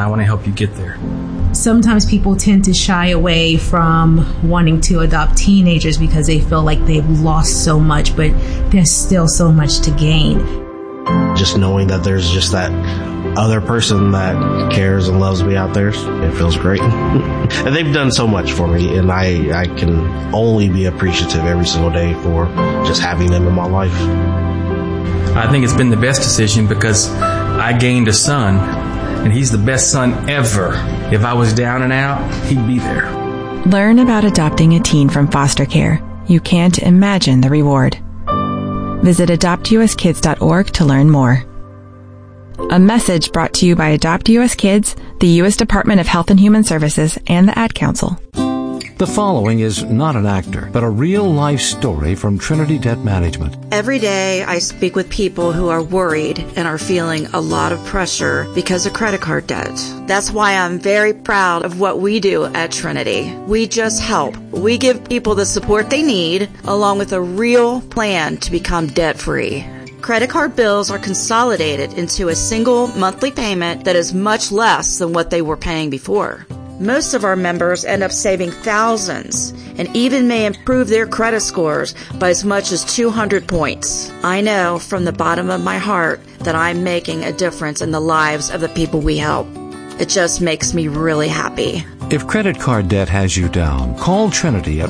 I want to help you get there. Sometimes people tend to shy away from wanting to adopt teenagers because they feel like they've lost so much, but there's still so much to gain. Just knowing that there's just that other person that cares and loves me out there, it feels great. And they've done so much for me, and I can only be appreciative every single day for just having them in my life. I think it's been the best decision because I gained a son, and he's the best son ever. If I was down and out, he'd be there. Learn about adopting a teen from foster care. You can't imagine the reward. Visit adoptuskids.org to learn more. A message brought to you by Adopt US Kids, the U.S. Department of Health and Human Services, and the Ad Council. The following is not an actor, but a real-life story from Trinity Debt Management. Every day I speak with people who are worried and are feeling a lot of pressure because of credit card debt. That's why I'm very proud of what we do at Trinity. We just help. We give people the support they need, along with a real plan to become debt-free. Credit card bills are consolidated into a single monthly payment that is much less than what they were paying before. Most of our members end up saving thousands and even may improve their credit scores by as much as 200 points. I know from the bottom of my heart that I'm making a difference in the lives of the people we help. It just makes me really happy. If credit card debt has you down, call Trinity at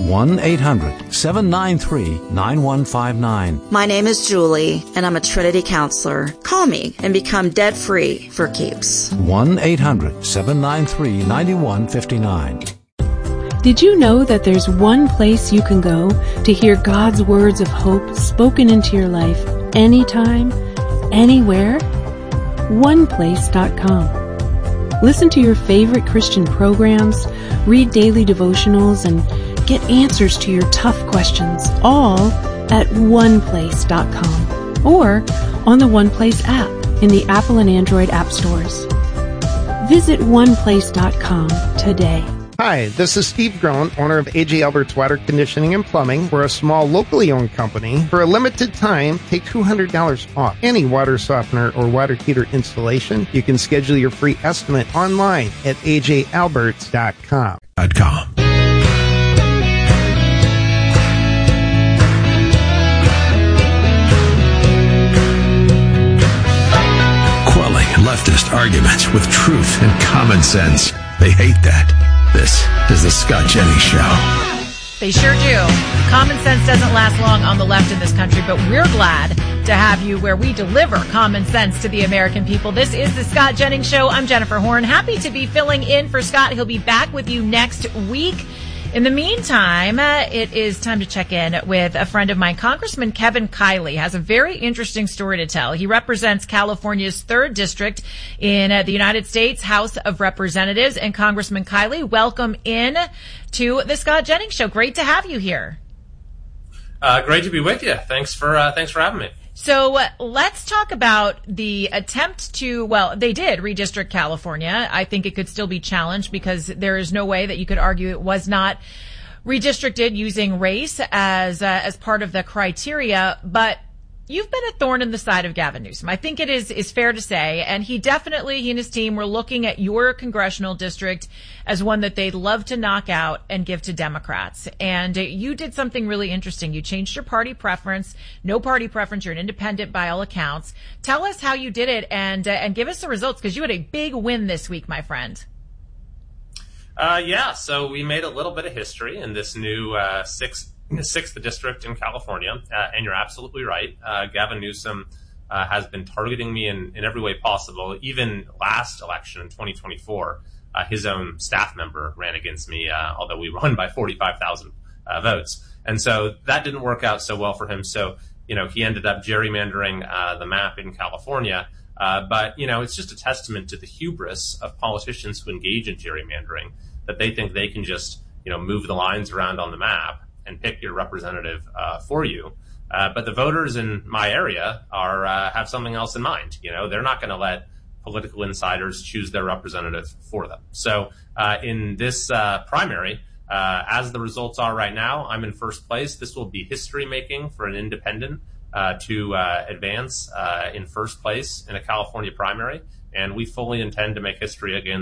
1-800-793-9159. My name is Julie, and I'm a Trinity counselor. Call me and become debt-free for keeps. 1-800-793-9159. Did you know that there's one place you can go to hear God's words of hope spoken into your life anytime, anywhere? OnePlace.com. Listen to your favorite Christian programs, read daily devotionals, and get answers to your tough questions, all at OnePlace.com or on the OnePlace app in the Apple and Android app stores. Visit OnePlace.com today. Hi, this is Steve Groen, owner of A.J. Albert's Water Conditioning and Plumbing. We're a small, locally owned company. For a limited time, take $200 off any water softener or water heater installation. You can schedule your free estimate online at ajalberts.com. Quelling leftist arguments with truth and common sense. They hate that. This is the Scott Jennings Show. They sure do. Common sense doesn't last long on the left in this country, but we're glad to have you where we deliver common sense to the American people. This is the Scott Jennings Show. I'm Jennifer Horn. Happy to be filling in for Scott. He'll be back with you next week. In the meantime, it is time to check in with a friend of mine. Congressman Kevin Kiley has a very interesting story to tell. He represents California's 3rd District in the United States House of Representatives. And Congressman Kiley, welcome in to the Scott Jennings Show. Great to have you here. Great to be with you. Thanks for having me. So let's talk about the attempt to, well, they did redistrict California. I think it could still be challenged because there is no way that you could argue it was not redistricted using race as part of the criteria. But you've been a thorn in the side of Gavin Newsom. I think it is fair to say. And he and his team were looking at your congressional district as one that they'd love to knock out and give to Democrats. And you did something really interesting. You changed your party preference. No party preference. You're an independent by all accounts. Tell us how you did it and give us the results, because you had a big win this week, my friend. So we made a little bit of history in this new sixth district in California, and you're absolutely right. Gavin Newsom has been targeting me in every way possible. Even last election in 2024, his own staff member ran against me, although we won by 45,000 votes. And so that didn't work out so well for him. So, he ended up gerrymandering the map in California. But it's just a testament to the hubris of politicians who engage in gerrymandering, that they think they can just, move the lines around on the map and pick your representative for you. But the voters in my area have something else in mind. They're not going to let political insiders choose their representative for them. So in this primary, as the results are right now, I'm in first place. This will be history making for an independent to advance in first place in a California primary. And we fully intend to make history again